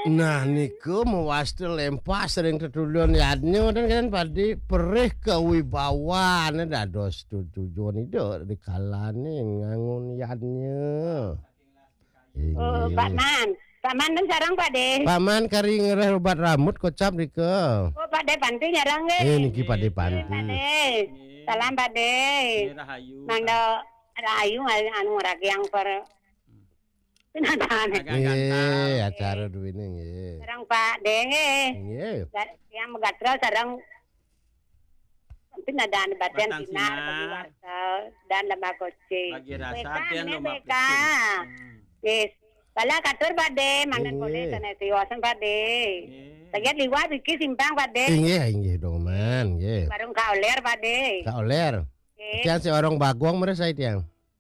Nah niku mewastu lempah sering tetulun yadnya dan kan padi perih kewibawaan dados tujuan itu dikalane ngangun yadnya. Oh, Pak Inggih. Man. Pak Man dan sarang Pak De. Paman kari ngereh obat rambut kocap nike. Oh, Pak De Panti nyarang ge. Niki pade Pak panti. De. Salam Pak De. Rahayu. Mangda rahayu anu yang per pinadaan. Acara duwine nggih. Sarang Pak De ge. Nggih. Yang megatra sarang pinadaan badan Batang sinar sinar. dan lembaga C. Bagi rasa Beka, dan ini lomba beka. Yes. Bala katur Pak De, mangdan boleh sana siwasan Pak De. Saya liwat iki simpang Pak De. Inggih dong man, nggih. Barung kauler Pak De. Ka oler. Tiang si orang bagong mere saya tiang.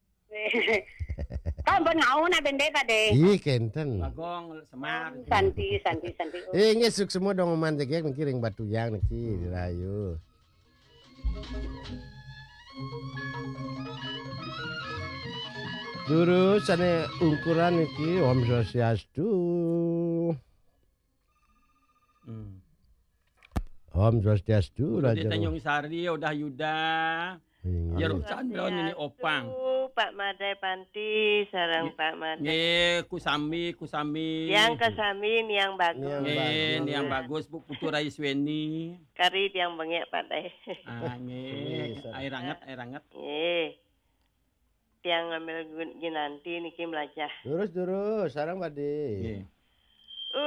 Kau pun ngau na bende Pak De. Ih kenten. Bagong semar. Santi. Nggih suk semua dong man tegek niki ring batu yang niki dirayu. Terus ane ukuran iki Om Swastiastu. Om Swastiastu Udah raja. Tanjung Sari, udah Yuda. Jeruk Chandra ini opang. Pak Madai Panti, sarang Pak Madai. Nge kusami. Yang kesamin yang bagus. Nge yang bagus Bu Putu Raisweni. Kari yang bengek Pak Dai. Air hangat. Yang ngambil ginanti niki melacah. Terus sarang pade.